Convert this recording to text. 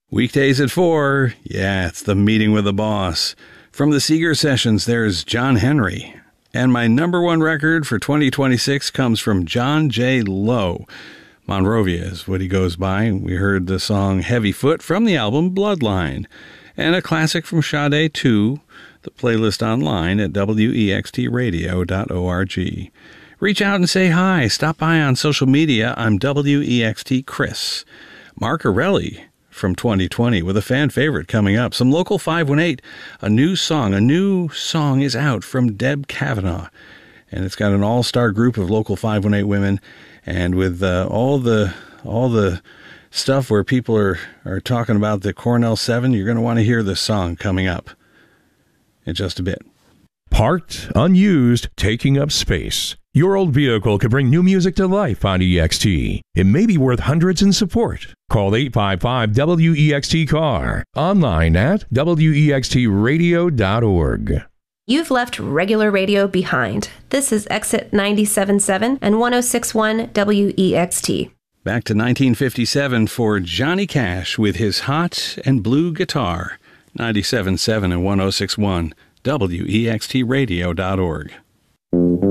Weekdays at 4, yeah, it's the meeting with the boss. From the Seeger Sessions, there's John Henry. And my number one record for 2026 comes from John J. Lowe. Monrovia is what he goes by. We heard the song Heavy Foot from the album Bloodline. And a classic from Sade 2, the playlist online at wextradio.org. Reach out and say hi. Stop by on social media. I'm WEXT Chris. Mark Arelli from 2020 with a fan favorite coming up. Some local 518, a new song. A new song is out from Deb Kavanaugh. And it's got an all-star group of local 518 women. And with all the stuff where people are talking about the Cornell 7, you're going to want to hear this song coming up in just a bit. Parked, unused, taking up space. Your old vehicle could bring new music to life on EXT. It may be worth hundreds in support. Call 855-WEXT-CAR. Online at wextradio.org. You've left regular radio behind. This is Exit 97.7 and 106.1 WEXT. Back to 1957 for Johnny Cash with his hot and blue guitar. 97.7 and 106.1 WEXTradio.org.